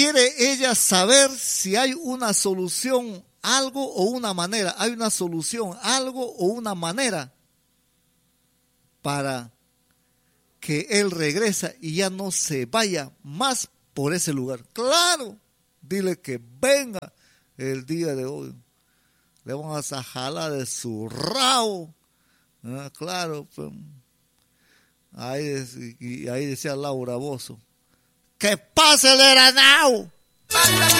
quiere ella saber si hay una solución, algo o una manera. Hay una solución, algo o una manera para que él regrese y ya no se vaya más por ese lugar. Claro, dile que venga el día de hoy. Le vamos a jalar de su rabo. Claro, pues, ahí decía Laura Bozo. ¡Que pase el Eranao!